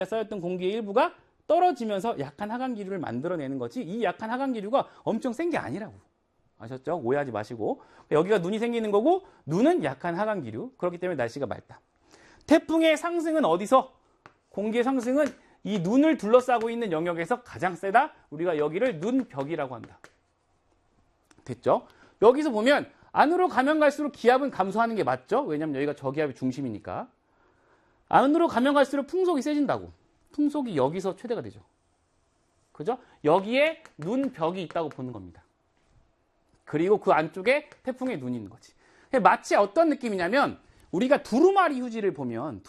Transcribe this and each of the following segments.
쌓였던 공기의 일부가 떨어지면서 약한 하강 기류를 만들어내는 거지 이 약한 하강 기류가 엄청 센 게 아니라고. 아셨죠? 오해하지 마시고. 여기가 눈이 생기는 거고 눈은 약한 하강 기류. 그렇기 때문에 날씨가 맑다. 태풍의 상승은 어디서? 공기의 상승은 이 눈을 둘러싸고 있는 영역에서 가장 세다. 우리가 여기를 눈벽이라고 한다. 됐죠? 여기서 보면 안으로 가면 갈수록 기압은 감소하는 게 맞죠? 왜냐면 여기가 저기압의 중심이니까. 안으로 가면 갈수록 풍속이 세진다고. 풍속이 여기서 최대가 되죠. 그죠? 여기에 눈벽이 있다고 보는 겁니다. 그리고 그 안쪽에 태풍의 눈이 있는 거지. 마치 어떤 느낌이냐면 우리가 두루마리 휴지를 보면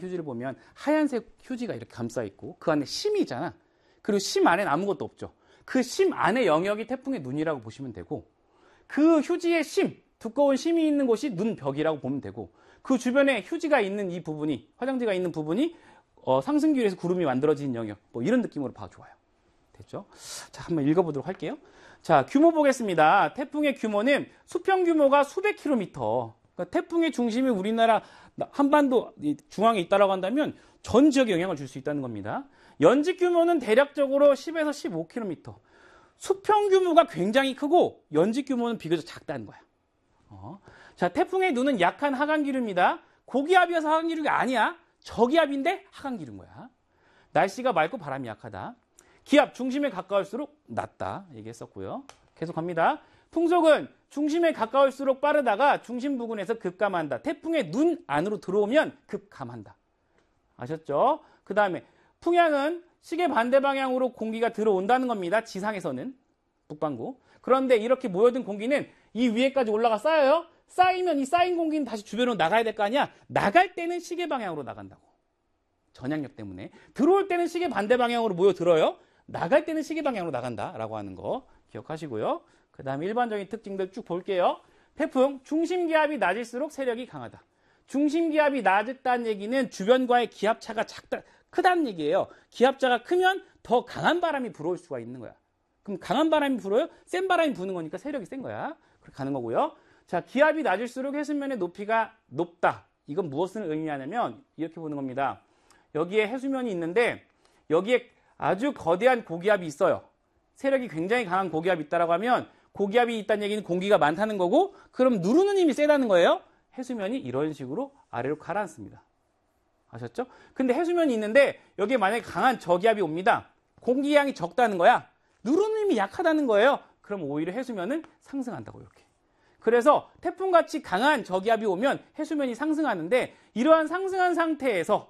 하얀색 휴지가 이렇게 감싸 있고 그 안에 심이 있잖아. 그리고 심 안에는 아무것도 없죠. 그 심 안의 영역이 태풍의 눈이라고 보시면 되고 그 휴지의 심, 두꺼운 심이 있는 곳이 눈벽이라고 보면 되고 그 주변에 휴지가 있는 이 부분이, 화장지가 있는 부분이 상승기류에서 구름이 만들어진 영역. 뭐 이런 느낌으로 봐도 좋아요. 됐죠? 자, 한번 읽어보도록 할게요. 자, 규모 보겠습니다. 태풍의 규모는 수평 규모가 수백 킬로미터. 그러니까 태풍의 중심이 우리나라 한반도 중앙에 있다라고 한다면 전 지역에 영향을 줄 수 있다는 겁니다. 연지 규모는 대략적으로 10에서 15km. 수평 규모가 굉장히 크고 연지 규모는 비교적 작다는 거야. 자, 태풍의 눈은 약한 하강 기류입니다. 고기압이어서 하강 기류가 아니야. 저기압인데 하강 기류인 거야. 날씨가 맑고 바람이 약하다. 기압 중심에 가까울수록 낮다. 얘기했었고요. 계속 갑니다. 풍속은 중심에 가까울수록 빠르다가 중심 부근에서 급감한다. 태풍의 눈 안으로 들어오면 급감한다. 아셨죠? 그 다음에 풍향은 시계 반대 방향으로 공기가 들어온다는 겁니다. 지상에서는. 북반구. 그런데 이렇게 모여든 공기는 이 위에까지 올라가 쌓여요. 쌓이면 이 쌓인 공기는 다시 주변으로 나가야 될 거 아니야. 나갈 때는 시계 방향으로 나간다고. 전향력 때문에. 들어올 때는 시계 반대 방향으로 모여들어요. 나갈 때는 시계 방향으로 나간다라고 하는 거 기억하시고요. 그 다음에 일반적인 특징들 쭉 볼게요. 태풍, 중심기압이 낮을수록 세력이 강하다. 중심기압이 낮았다는 얘기는 주변과의 기압차가 크다는 얘기예요. 기압차가 크면 더 강한 바람이 불어올 수가 있는 거야. 그럼 강한 바람이 불어요? 센 바람이 부는 거니까 세력이 센 거야. 그렇게 가는 거고요. 자, 기압이 낮을수록 해수면의 높이가 높다. 이건 무엇을 의미하냐면 이렇게 보는 겁니다. 여기에 해수면이 있는데 여기에 아주 거대한 고기압이 있어요. 세력이 굉장히 강한 고기압이 있다라고 하면 고기압이 있다는 얘기는 공기가 많다는 거고 그럼 누르는 힘이 세다는 거예요. 해수면이 이런 식으로 아래로 가라앉습니다. 아셨죠? 근데 해수면이 있는데 여기에 만약에 강한 저기압이 옵니다. 공기량이 적다는 거야. 누르는 힘이 약하다는 거예요. 그럼 오히려 해수면은 상승한다고 이렇게. 그래서 태풍같이 강한 저기압이 오면 해수면이 상승하는데 이러한 상승한 상태에서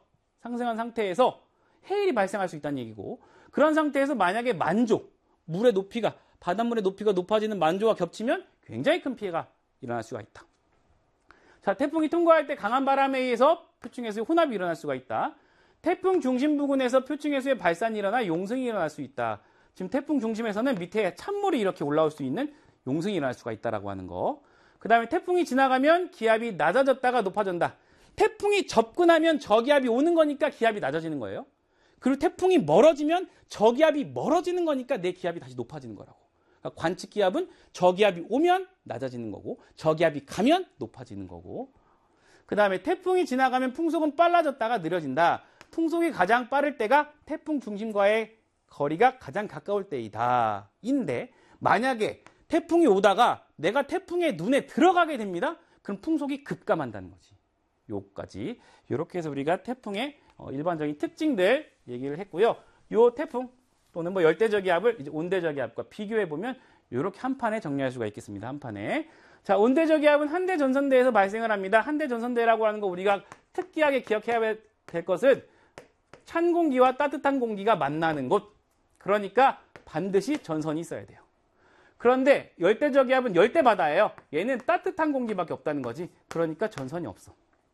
해일이 발생할 수 있다는 얘기고 그런 상태에서 만약에 물의 높이가 바닷물의 높이가 높아지는 만조와 겹치면 굉장히 큰 피해가 일어날 수가 있다. 자, 태풍이 통과할 때 강한 바람에 의해서 표층해수의 혼합이 일어날 수가 있다. 태풍 중심 부근에서 표층해수의 발산이 일어나 용승이 일어날 수 있다. 지금 태풍 중심에서는 밑에 찬물이 이렇게 올라올 수 있는 용승이 일어날 수가 있다라고 하는 거. 그 다음에 태풍이 지나가면 기압이 낮아졌다가 높아진다. 태풍이 접근하면 저기압이 오는 거니까 기압이 낮아지는 거예요. 그리고 태풍이 멀어지면 저기압이 멀어지는 거니까 내 기압이 다시 높아지는 거라고. 그러니까 관측 기압은 저기압이 오면 낮아지는 거고 저기압이 가면 높아지는 거고. 그 다음에 태풍이 지나가면 풍속은 빨라졌다가 느려진다. 풍속이 가장 빠를 때가 태풍 중심과의 거리가 가장 가까울 때이다. 인데 만약에 태풍이 오다가 내가 태풍의 눈에 들어가게 됩니다. 그럼 풍속이 급감한다는 거지. 요까지 이렇게 해서 우리가 태풍의 일반적인 특징들 얘기를 했고요. 요 태풍 또는 뭐 열대저기압을 이제 온대저기압과 비교해 보면 이렇게 한 판에 정리할 수가 있겠습니다. 한 판에. 자, 온대저기압은 한대 전선대에서 발생을 합니다. 한대 전선대라고 하는 거 우리가 특이하게 기억해야 될 것은 찬 공기와 따뜻한 공기가 만나는 곳. 그러니까 반드시 전선이 있어야 돼요. 그런데 열대저기압은 열대바다예요. 얘는 따뜻한 공기밖에 없다는 거지. 그러니까 전선이 없어.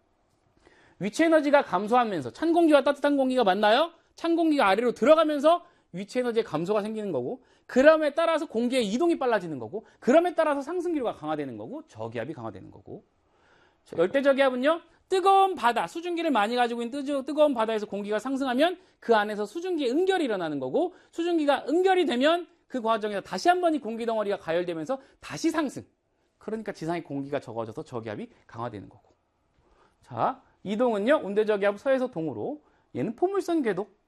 위치 에너지가 감소하면서 찬 공기와 따뜻한 공기가 만나요. 찬 공기가 아래로 들어가면서 위치 에너지의 감소가 생기는 거고 그럼에 따라서 공기의 이동이 빨라지는 거고 그럼에 따라서 상승기류가 강화되는 거고 저기압이 강화되는 거고. 열대저기압은요. 뜨거운 바다, 수증기를 많이 가지고 있는 뜨거운 바다에서 공기가 상승하면 그 안에서 수증기의 응결이 일어나는 거고 수증기가 응결이 되면 그 과정에서 다시 한 번 이 공기 덩어리가 가열되면서 다시 상승. 그러니까 지상의 공기가 적어져서 저기압이 강화되는 거고. 자, 이동은요. 온대저기압 서에서 동으로 얘는 포물선 궤도